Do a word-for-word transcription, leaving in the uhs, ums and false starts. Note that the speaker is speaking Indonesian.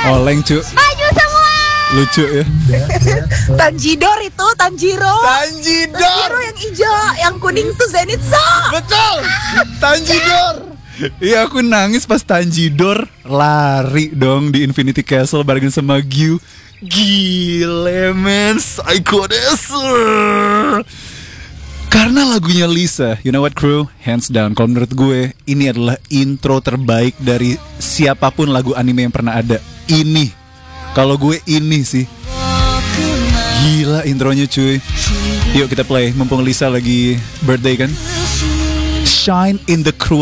Oleng cu. Maju semua. Lucu ya. Tanjidor itu, Tanjiro. Tanjidor. Tanjiro yang hijau, yang kuning tuh Zenitsu. Betul. Tanjidor. Iya aku nangis pas Tanjidor lari dong di Infinity Castle barengan sama Gyu. Gile men, psycho desu. Karena lagunya Lisa, you know what crew? Hands down, kalau menurut gue ini adalah intro terbaik dari siapapun lagu anime yang pernah ada. Ini, kalau gue ini sih. Gila intronya cuy. Yuk kita play, mumpung Lisa lagi birthday kan. Shine in the cruel